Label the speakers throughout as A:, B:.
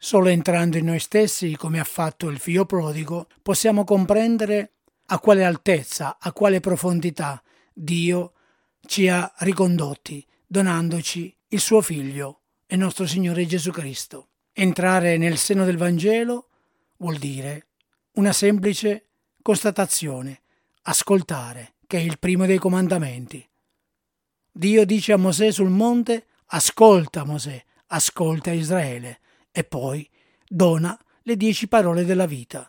A: Solo entrando in noi stessi, come ha fatto il figlio prodigo, possiamo comprendere a quale altezza, a quale profondità Dio ci ha ricondotti, donandoci il suo Figlio e nostro Signore Gesù Cristo. Entrare nel seno del Vangelo vuol dire una semplice constatazione, ascoltare, che è il primo dei comandamenti. Dio dice a Mosè sul monte: ascolta Mosè, ascolta Israele, e poi dona le 10 parole della vita.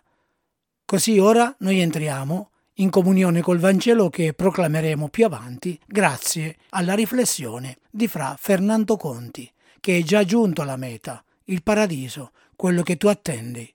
A: Così ora noi entriamo in comunione col Vangelo che proclameremo più avanti grazie alla riflessione di Fra Fernando Conti, che è già giunto alla meta, il paradiso, quello che tu attendi.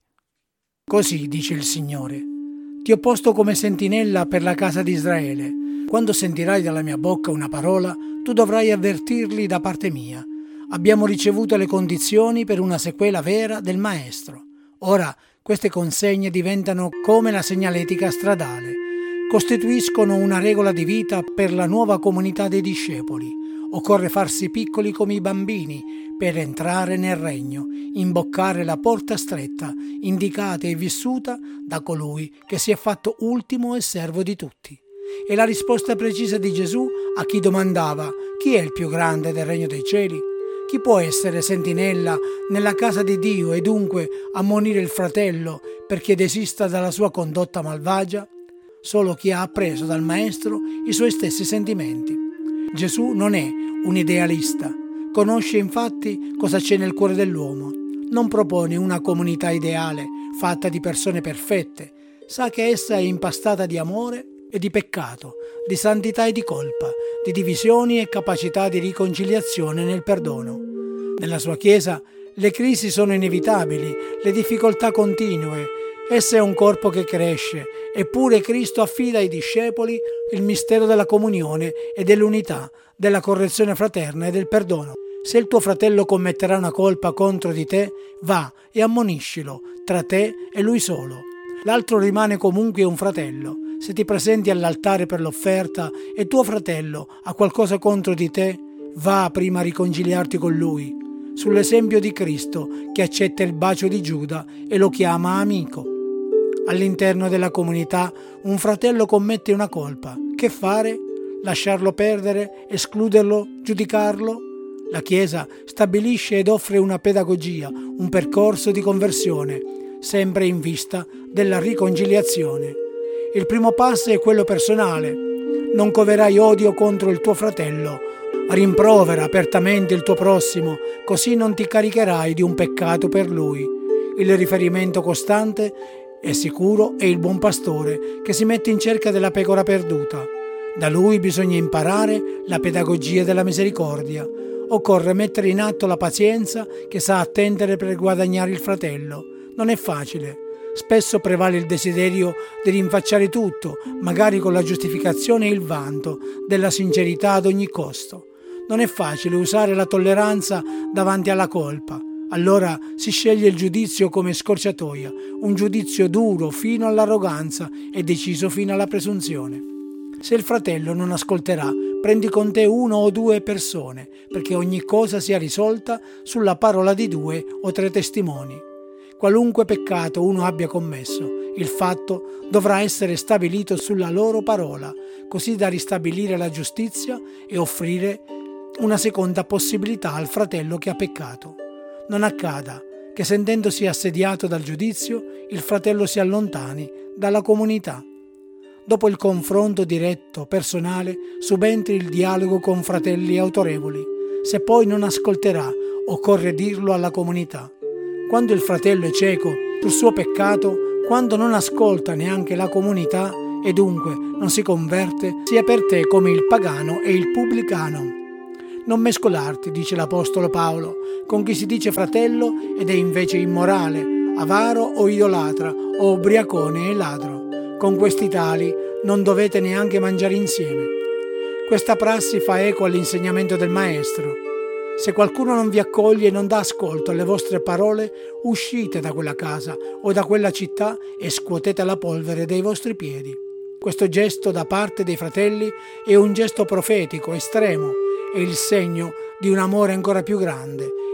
A: Così dice il Signore: ti ho posto come sentinella per la casa di Israele. Quando sentirai dalla mia bocca una parola, tu dovrai avvertirli da parte mia. Abbiamo ricevuto le condizioni per una sequela vera del Maestro. Ora queste consegne diventano come la segnaletica stradale. Costituiscono una regola di vita per la nuova comunità dei discepoli. Occorre farsi piccoli come i bambini per entrare nel regno, imboccare la porta stretta, indicata e vissuta da colui che si è fatto ultimo e servo di tutti. E la risposta precisa di Gesù a chi domandava: chi è il più grande del regno dei cieli? Chi può essere sentinella nella casa di Dio e dunque ammonire il fratello perché desista dalla sua condotta malvagia? Solo chi ha appreso dal Maestro i suoi stessi sentimenti. Gesù non è un idealista, conosce infatti cosa c'è nel cuore dell'uomo. Non propone una comunità ideale fatta di persone perfette, sa che essa è impastata di amore e di peccato, di santità e di colpa, di divisioni e capacità di riconciliazione nel perdono. Nella sua Chiesa le crisi sono inevitabili, le difficoltà continue. Essa è un corpo che cresce, eppure Cristo affida ai discepoli il mistero della comunione e dell'unità, della correzione fraterna e del perdono. Se il tuo fratello commetterà una colpa contro di te, va e ammoniscilo tra te e lui solo. L'altro rimane comunque un fratello. Se ti presenti all'altare per l'offerta e tuo fratello ha qualcosa contro di te, va prima a riconciliarti con lui, sull'esempio di Cristo che accetta il bacio di Giuda e lo chiama amico. All'interno della comunità un fratello commette una colpa. Che fare? Lasciarlo perdere? Escluderlo? Giudicarlo? La Chiesa stabilisce ed offre una pedagogia, un percorso di conversione, sempre in vista della riconciliazione. Il primo passo è quello personale. Non coverai odio contro il tuo fratello. Rimprovera apertamente il tuo prossimo, così non ti caricherai di un peccato per lui. Il riferimento costante e sicuro è il buon pastore che si mette in cerca della pecora perduta. Da lui bisogna imparare la pedagogia della misericordia. Occorre mettere in atto la pazienza che sa attendere per guadagnare il fratello. Non è facile. Spesso prevale il desiderio di rinfacciare tutto, magari con la giustificazione e il vanto della sincerità ad ogni costo. Non è facile usare la tolleranza davanti alla colpa. Allora si sceglie il giudizio come scorciatoia, un giudizio duro fino all'arroganza e deciso fino alla presunzione. Se il fratello non ascolterà, prendi con te 1 o 2 persone, perché ogni cosa sia risolta sulla parola di 2 o 3 testimoni. Qualunque peccato uno abbia commesso, il fatto dovrà essere stabilito sulla loro parola, così da ristabilire la giustizia e offrire una seconda possibilità al fratello che ha peccato. Non accada che, sentendosi assediato dal giudizio, il fratello si allontani dalla comunità. Dopo il confronto diretto, personale, subentri il dialogo con fratelli autorevoli. Se poi non ascolterà, occorre dirlo alla comunità. Quando il fratello è cieco sul suo peccato, quando non ascolta neanche la comunità e dunque non si converte, sia per te come il pagano e il pubblicano. Non mescolarti, dice l'Apostolo Paolo, con chi si dice fratello ed è invece immorale, avaro o idolatra, o ubriacone e ladro. Con questi tali non dovete neanche mangiare insieme. Questa prassi fa eco all'insegnamento del Maestro. Se qualcuno non vi accoglie e non dà ascolto alle vostre parole, uscite da quella casa o da quella città e scuotete la polvere dai vostri piedi. Questo gesto da parte dei fratelli è un gesto profetico, estremo, è il segno di un amore ancora più grande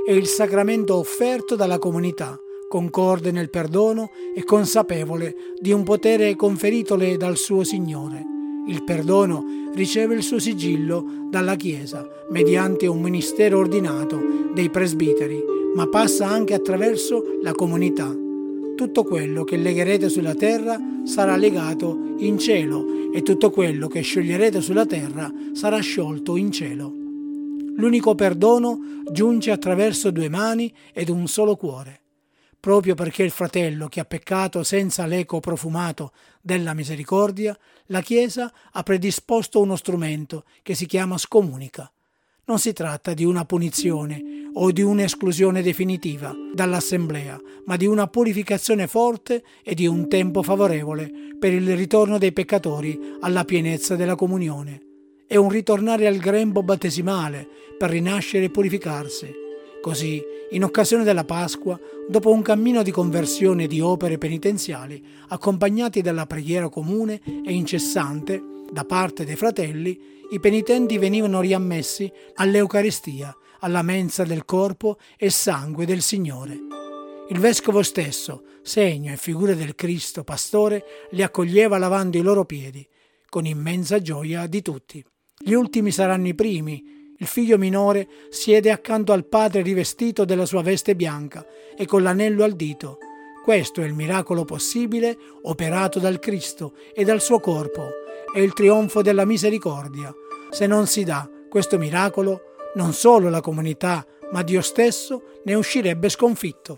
A: è il sacramento offerto dalla comunità, concorde nel perdono e consapevole di un potere conferitole dal suo Signore. Il perdono riceve il suo sigillo dalla Chiesa mediante un ministero ordinato dei presbiteri, ma passa anche attraverso la comunità. Tutto quello che legherete sulla terra sarà legato in cielo e tutto quello che scioglierete sulla terra sarà sciolto in cielo. L'unico perdono giunge attraverso due mani ed un solo cuore. Proprio perché il fratello che ha peccato senza l'eco profumato della misericordia, la Chiesa ha predisposto uno strumento che si chiama scomunica. Non si tratta di una punizione o di un'esclusione definitiva dall'assemblea, ma di una purificazione forte e di un tempo favorevole per il ritorno dei peccatori alla pienezza della comunione. È un ritornare al grembo battesimale per rinascere e purificarsi. Così, in occasione della Pasqua, dopo un cammino di conversione e di opere penitenziali, accompagnati dalla preghiera comune e incessante da parte dei fratelli, i penitenti venivano riammessi all'Eucaristia, alla mensa del corpo e sangue del Signore. Il vescovo stesso, segno e figura del Cristo pastore, li accoglieva lavando i loro piedi, con immensa gioia di tutti. Gli ultimi saranno i primi. Il figlio minore siede accanto al padre rivestito della sua veste bianca e con l'anello al dito. Questo è il miracolo possibile operato dal Cristo e dal suo corpo. È il trionfo della misericordia. Se non si dà questo miracolo, non solo la comunità, ma Dio stesso ne uscirebbe sconfitto.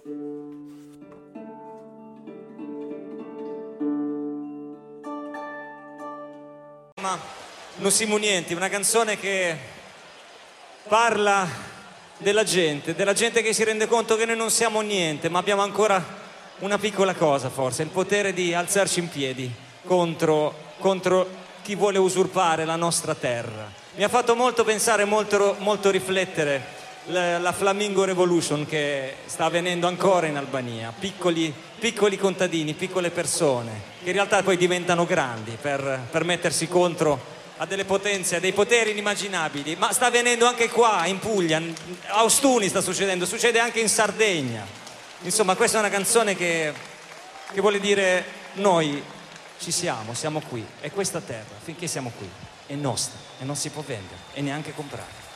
B: Ma non siamo niente, una canzone che parla della gente che si rende conto che noi non siamo niente, ma abbiamo ancora una piccola cosa, forse, il potere di alzarci in piedi contro chi vuole usurpare la nostra terra. Mi ha fatto molto pensare, molto riflettere la Flamingo Revolution che sta avvenendo ancora in Albania, piccoli contadini, piccole persone che in realtà poi diventano grandi per mettersi contro a delle potenze, a dei poteri inimmaginabili, ma sta avvenendo anche qua in Puglia, a Ostuni sta succedendo, succede anche in Sardegna. Insomma, questa è una canzone che vuole dire noi ci siamo qui e questa terra, finché siamo qui, è nostra e non si può vendere e neanche comprare.